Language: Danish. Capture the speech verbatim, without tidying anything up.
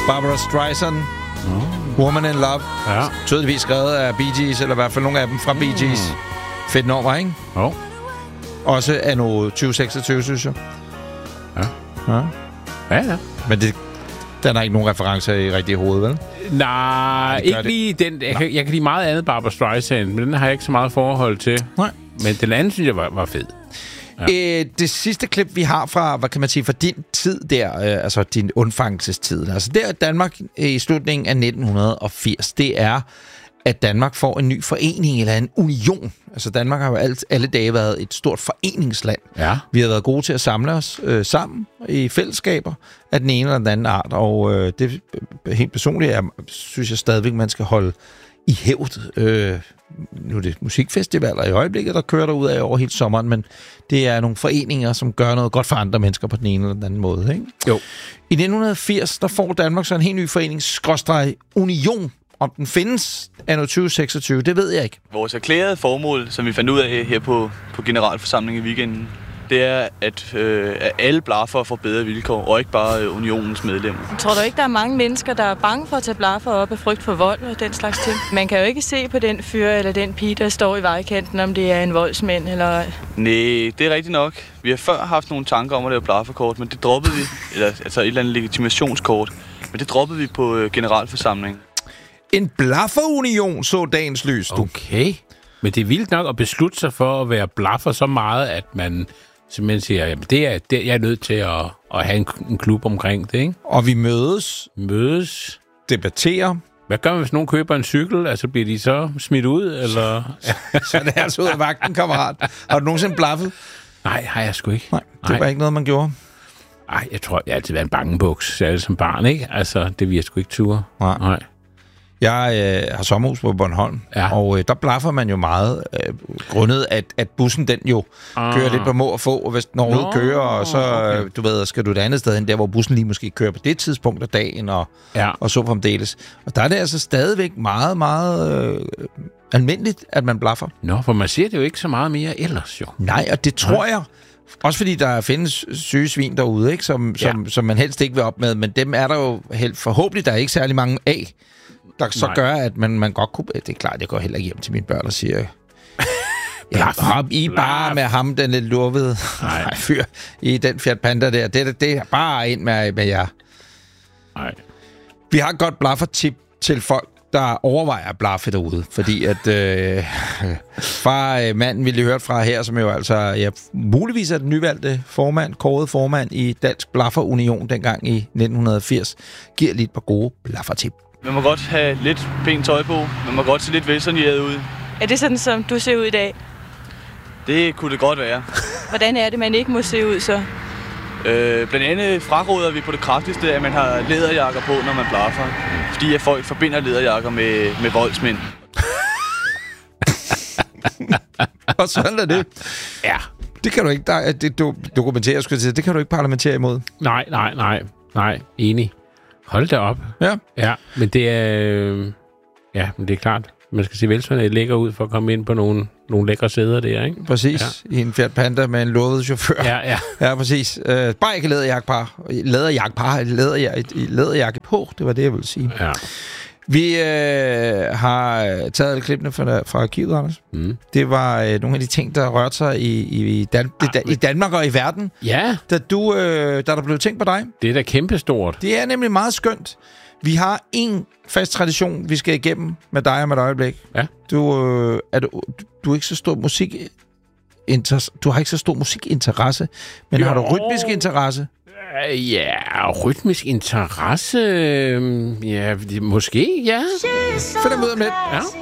Barbara Streisand. Mm. Woman in Love. Ja. Tydeligvis skrevet af Bee Gees, eller i hvert fald nogle af dem fra Bee Gees. Mm. Fedt nummer, ikke? Jo. Oh. Også anno tyve seksogtyve, synes jeg. Ja. Ja, ja. ja. Men det, den har ikke nogen referencer i rigtige hoved, vel? Nej, ikke det. lige den. Jeg kan, jeg kan lide meget andet Barbara Streisand, men den har jeg ikke så meget forhold til. Nej. Men den anden, synes jeg, var, var fed. Ja. Øh, det sidste klip, vi har fra, hvad kan man sige, fra din tid der, øh, altså din undfangelsestid, altså der i Danmark øh, i slutningen af nitten firs, det er, at Danmark får en ny forening eller en union. Altså Danmark har jo alt, alle dage været et stort foreningsland. Ja. Vi har været gode til at samle os øh, sammen i fællesskaber af den ene eller den anden art, og øh, det helt personligt er, synes jeg stadigvæk, man skal holde i hævd. Øh, nu er det musikfestivaler i øjeblikket, der kører der ud af over hele sommeren, men det er nogle foreninger, som gør noget godt for andre mennesker på den ene eller den anden måde. Ikke? Jo. I nitten firs, der får Danmark så en helt ny forening, skråstreg union. Om den findes anno tyve seksogtyve, det ved jeg ikke. Vores erklærede formål, som vi fandt ud af her på, på generalforsamlingen i weekenden, det er, at, øh, at alle blaffer får bedre vilkår, og ikke bare øh, unionens medlemmer. Tror du ikke, der er mange mennesker, der er bange for at tage blaffer op af frygt for vold og den slags ting? Man kan jo ikke se på den fyr eller den pige, der står i vejkanten, om det er en voldsmænd eller... Nej, det er rigtigt nok. Vi har før haft nogle tanker om at lave blafferkort, men det droppede vi. Eller, altså et eller andet legitimationskort. Men det droppede vi på øh, generalforsamlingen. En blafferunion så dagens lys, du. Okay. Men det er vildt nok at beslutte sig for at være blaffer så meget, at man simpelthen siger, jamen det er, det, jeg er nødt til at, at have en, en klub omkring det, ikke? Og vi mødes. Mødes. Debatterer. Hvad gør man, hvis nogen køber en cykel? Altså, bliver de så smidt ud, eller? Så er det altså ud af vagten, kammerat. Har du nogensinde blaffet? Nej, har jeg sgu ikke. Nej, det Nej. var ikke noget, man gjorde. Nej, jeg tror, jeg har altid været en bangebuks, særligt som barn, ikke? Altså, det vil jeg sgu ikke ture. Nej. Nej. Jeg øh, har sommerhus på Bornholm, ja. og øh, der blaffer man jo meget, øh, grundet at, at bussen den jo ah. kører lidt på må og få, og hvis den overhovedet no, kører, og så okay. du ved, skal du et andet sted hen, der hvor bussen lige måske kører på det tidspunkt af dagen, og, ja. og så fremdeles. Og der er det altså stadigvæk meget, meget øh, almindeligt, at man blaffer. Nå, for man siger det jo ikke så meget mere ellers, jo. Nej, og det tror jeg... Også fordi der findes syge svin derude, ikke? Som, som, ja. som man helst ikke vil op med, men dem er der jo helt, forhåbentlig der er ikke særlig mange af, der så Nej. gør, at man, man godt kunne... Det er klart, jeg går heller ikke hjem til mine børn og siger... Ja, hop I bare med ham, den lidt lurvede fyr i den Fiat Panda der. Det, det, det er bare ind med, med jer. Nej. Vi har et godt blaffer-tip til folk, der overvejer at blaffe derude, fordi at øh, far øh, manden, vi lige hørt fra her, som jo altså ja, muligvis er den nyvalgte formand, kåret formand i Dansk Blaffer Union dengang i nitten firs, giver lidt på gode blaffer-tip. Man må godt have lidt pænt tøj på, man må godt se lidt velsoigneret ud. Er det sådan, som du ser ud i dag? Det kunne det godt være. Hvordan er det, man ikke må se ud så? Øh, blandt andet fraråder vi på det kraftigste, at man har læderjakker på, når man blaffer. Fordi at folk forbinder læderjakker med, med voldsmænd. Og sådan er det. Ja. Det kan du ikke der, det, du dokumenterer, skulle jeg sige. Det kan du ikke parlamentere imod. Nej, nej, nej. Nej, enig. Hold da op. Ja. Ja, men det er... Øh, ja, men det er klart. Man skal se velsoigneret lækker ud for at komme ind på nogle, nogle lækre sæder der, ikke? Præcis. Ja. I en Fiat Panda med en lovet chauffør. Ja, ja. Ja, præcis. Uh, bare ikke læderjakke par. Læderjakke par. Læderjakke, læderjakke på. Det var det, jeg ville sige. Ja. Vi øh, har taget alle klippene fra, fra arkivet, Anders. Mm. Det var øh, nogle af de ting, der rørte sig i, i, Dan- ah, i Danmark og i verden. Ja. Da, du, øh, da der blev tænkt på dig. Det er da kæmpestort. Det er nemlig meget skønt. Vi har en fast tradition, vi skal igennem med dig om et øjeblik. Ja. Du, øh, er du, du er ikke så stor musik... Inter- du har ikke så stor musikinteresse, men jo. Har du rytmisk interesse? Ja, rytmisk interesse... Ja, måske, ja. Find dem ud om lidt. Ja.